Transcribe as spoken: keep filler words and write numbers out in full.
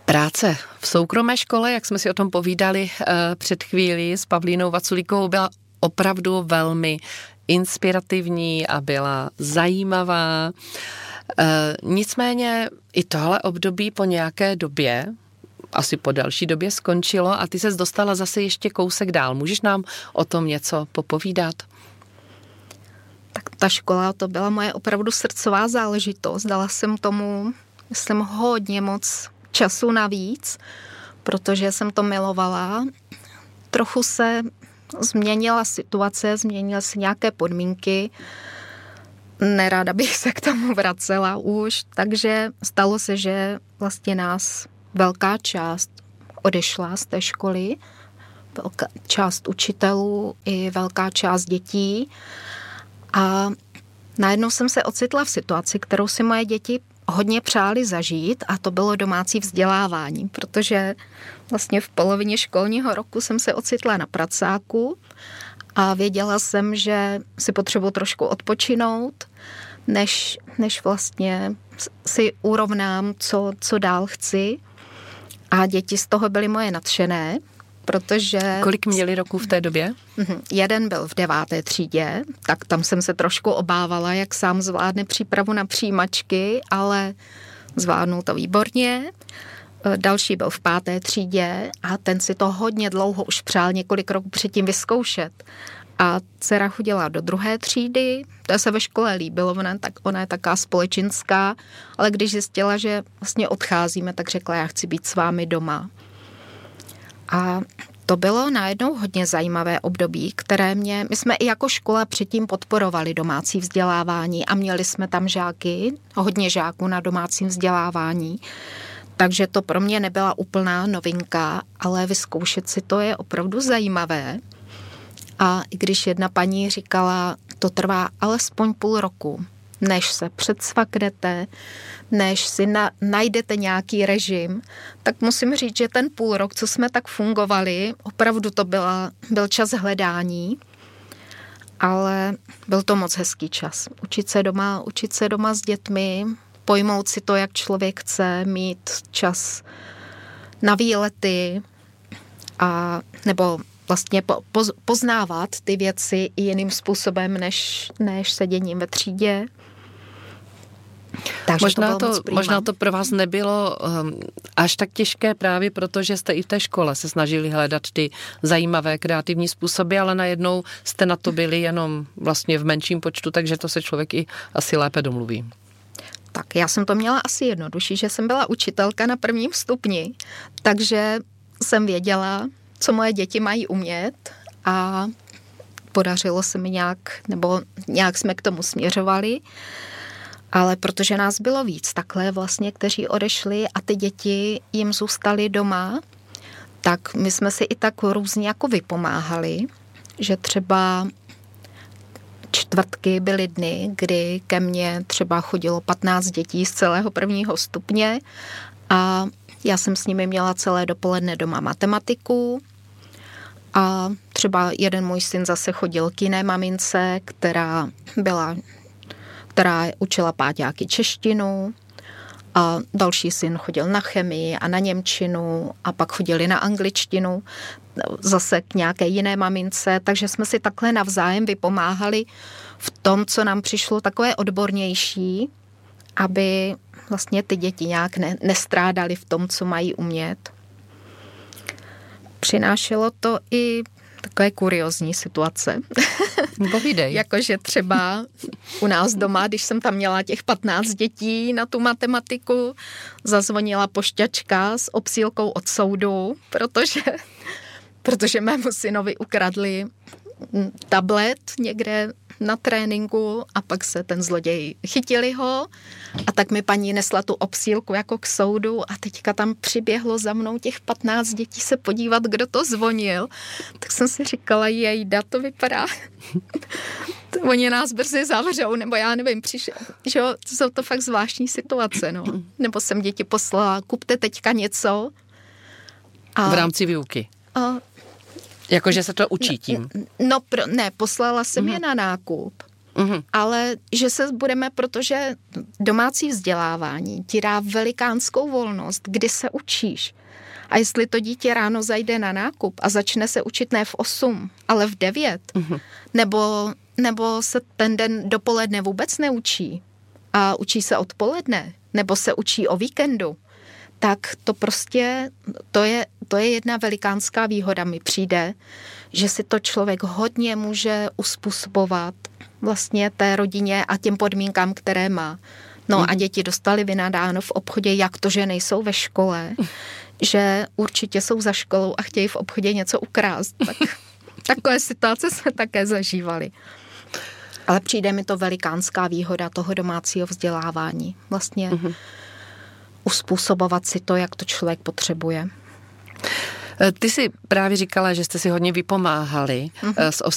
Práce v soukromé škole, jak jsme si o tom povídali uh, před chvílí s Pavlínou Vaculíkovou, byla opravdu velmi inspirativní a byla zajímavá. E, nicméně i tohle období po nějaké době, asi po další době skončilo a ty ses dostala zase ještě kousek dál. Můžeš nám o tom něco popovídat? Tak ta škola, to byla moje opravdu srdcová záležitost. Dala jsem tomu, jsem hodně moc času navíc, protože jsem to milovala. Trochu se změnila situace, změnily se nějaké podmínky. Nerada bych se k tomu vracela už, takže stalo se, že vlastně nás velká část odešla z té školy, velká část učitelů i velká část dětí a najednou jsem se ocitla v situaci, kterou si moje děti hodně přáli zažít a to bylo domácí vzdělávání, protože vlastně v polovině školního roku jsem se ocitla na pracáku a věděla jsem, že si potřebuji trošku odpočinout, než, než vlastně si urovnám, co, co dál chci. A děti z toho byly moje nadšené, protože... Kolik měli roků v té době? Jeden byl v deváté třídě, tak tam jsem se trošku obávala, jak sám zvládne přípravu na přijímačky, ale zvládnul to výborně. Další byl v páté třídě a ten si to hodně dlouho už přál několik roků předtím vyzkoušet. A dcera chodila do druhé třídy, to se ve škole líbilo, ona, tak, ona je taká společenská, ale když zjistila, že vlastně odcházíme, tak řekla, já chci být s vámi doma. A to bylo najednou hodně zajímavé období, které mě, my jsme i jako škola předtím podporovali domácí vzdělávání a měli jsme tam žáky, hodně žáků na domácím vzdělávání, takže to pro mě nebyla úplná novinka, ale vyzkoušet si to je opravdu zajímavé. A i když jedna paní říkala, to trvá alespoň půl roku, než se předsvaknete, než si na, najdete nějaký režim, tak musím říct, že ten půl rok, co jsme tak fungovali, opravdu to byla, byl čas hledání, ale byl to moc hezký čas. Učit se doma, učit se doma s dětmi, pojmout si to, jak člověk chce, mít čas na výlety a nebo vlastně po, poz, poznávat ty věci i jiným způsobem, než, než seděním ve třídě. Takže možná, to, to, možná to pro vás nebylo um, až tak těžké právě proto, že jste i v té škole se snažili hledat ty zajímavé kreativní způsoby, ale najednou jste na to byli jenom vlastně v menším počtu, takže to se člověk i asi lépe domluví. Tak já jsem to měla asi jednodušší, že jsem byla učitelka na prvním stupni, takže jsem věděla, co moje děti mají umět a podařilo se mi nějak, nebo nějak jsme k tomu směřovali, ale protože nás bylo víc takhle vlastně, kteří odešli a ty děti jim zůstaly doma, tak my jsme si i tak různě jako vypomáhali, že třeba čtvrtky byly dny, kdy ke mně třeba chodilo patnáct dětí z celého prvního stupně a já jsem s nimi měla celé dopoledne doma matematiku a třeba jeden můj syn zase chodil k jiné mamince, která byla, která učila páťáky češtinu a další syn chodil na chemii a na němčinu a pak chodili na angličtinu zase k nějaké jiné mamince, takže jsme si takhle navzájem vypomáhali v tom, co nám přišlo takové odbornější, aby vlastně ty děti nějak ne, nestrádaly v tom, co mají umět. Přinášelo to i takové kuriózní situace. Povídej. Jakože třeba u nás doma, když jsem tam měla těch patnáct dětí na tu matematiku, zazvonila pošťačka s obsílkou od soudu, protože, protože mému synovi ukradli tablet někde na tréninku a pak se ten zloděj chytili ho a tak mi paní nesla tu obsílku jako k soudu a teďka tam přiběhlo za mnou těch patnáct dětí se podívat, kdo to zvonil. Tak jsem si říkala, jejda, to vypadá. Oni nás brzy zavřou, nebo já nevím, přišel, že jo, jsou to fakt zvláštní situace, no. Nebo jsem děti poslala, kupte teďka něco. A, v rámci výuky. A, Jakože se to učí tím? No, pro, ne, poslala jsem mm. je na nákup mm-hmm. ale že se budeme, protože domácí vzdělávání ti dá velikánskou volnost, kdy se učíš. A jestli to dítě ráno zajde na nákup a začne se učit ne v osm, ale v devět, mm-hmm. nebo, nebo se ten den dopoledne vůbec neučí a učí se odpoledne, nebo se učí o víkendu, tak to prostě, to je, to je jedna velikánská výhoda. Mi přijde, že si to člověk hodně může uspůsobovat vlastně té rodině a těm podmínkám, které má. No mm. a děti dostali vynadáno v obchodě, jak to, že nejsou ve škole, že určitě jsou za školou a chtějí v obchodě něco ukrást. Tak, takové situace jsme také zažívali. Ale přijde mi to velikánská výhoda toho domácího vzdělávání. Vlastně mm-hmm. uspůsobovat si to, jak to člověk potřebuje. Ty jsi právě říkala, že jste si hodně vypomáhali mm-hmm. s